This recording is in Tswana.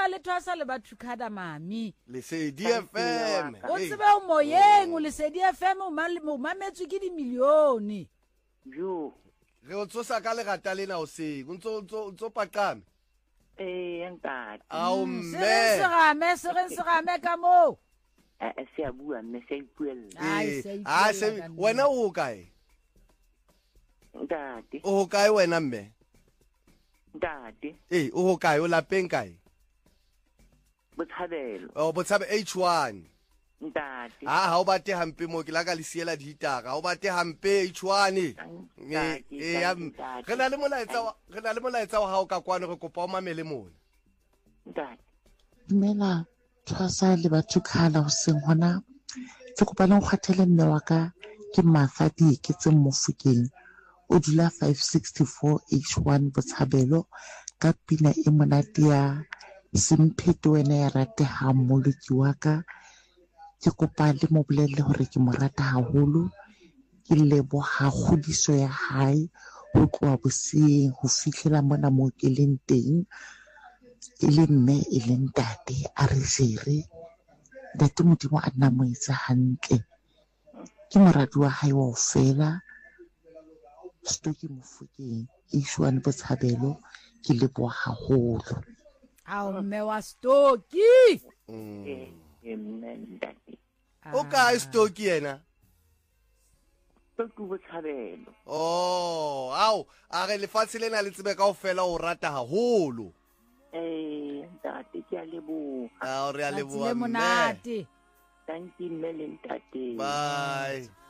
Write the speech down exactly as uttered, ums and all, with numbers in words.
bua le Thwasa le Bathukada mami. Lesedi F M. O tsebe o moyeng o Lesedi F M o mametswe ke di milione. Jo. Re o tsosa ka lerata lena o se. O ntso ntso ntso paqame. Eh ntate. Ao mme. Se re se game se re se game ka mo. Eh se a bua mme se ipuella. Ai se Ah se wena o kae? Ntate. O kae wena mme? Ntate. Eh o kae o lapeng kae? Botshabelo. O Botshabelo H one. Ntate. Ah ha o bate hampe mo ke la ka le siela dihitara. Ha o bate hampe H one. Eh eh ya re na le molaetsa wa re na le molaetsa wa ha o ka kwana re kopa o mamele mona. Ntate. Dumela Thwasa le Bathukada ho seng hona. Ke kopa le nkgwathele mme wa ka ke Mafadi ke tse Mofokeng. O dula five sixty-four H one Botshabelo ka pina e monate ya Simpheto wena ya rateha moloki wa ka. Ke kopa le mo bolelle hore ke mo rata haholo. Ke leboha kgodiso ya hae ho tloha boseng ho fihlela mona mo ke leng teng. E le mme e le ntate a re jere. Ntate Modimo a nna mo etsa hantle. Ke moradi wa hae wa ofela. Stoki Mofokeng H one Botshabelo ke leboha haholo. Ao mme wa Stoki. Eh mme ntate. O kae Stoki yena? Stoki Botshabelo. Oh, ao a re lefatshe lena le tsebe kaofela o rata haholo. Eh ntate ke a leboha. Ah re a leboha mme. Monate. Thank you mme le ntate. Bye.